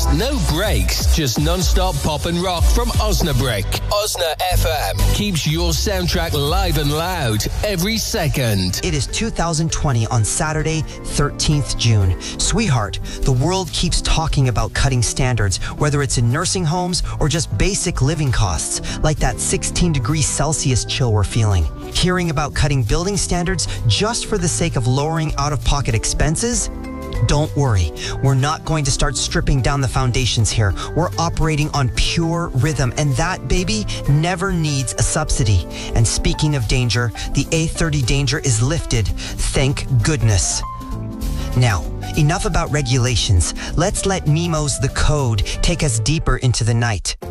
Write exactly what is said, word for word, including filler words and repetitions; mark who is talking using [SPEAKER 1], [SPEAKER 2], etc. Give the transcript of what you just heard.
[SPEAKER 1] No breaks, just non-stop pop and rock from Osnabrück. Osna F M keeps your soundtrack live and loud every second.
[SPEAKER 2] It is two thousand twenty on Saturday, thirteenth of June. Sweetheart, the world keeps talking about cutting standards, whether it's in nursing homes or just basic living costs, like that sixteen degrees Celsius chill we're feeling. Hearing about cutting building standards just for the sake of lowering out-of-pocket expenses? Don't worry, we're not going to start stripping down the foundations here. We're operating on pure rhythm, and that, baby, never needs a subsidy. And speaking of danger, the A thirty danger is lifted, thank goodness. Now, enough about regulations. Let's let Mimo's The Code take us deeper into the night.